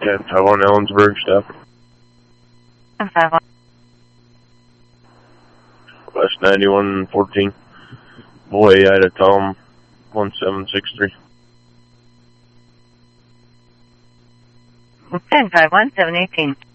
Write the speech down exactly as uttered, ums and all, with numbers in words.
ten five one Ellensburg, stop. ten five one. West ninety-one fourteen. Boy, Ida Tom, one seven six three. ten five one seven eighteen.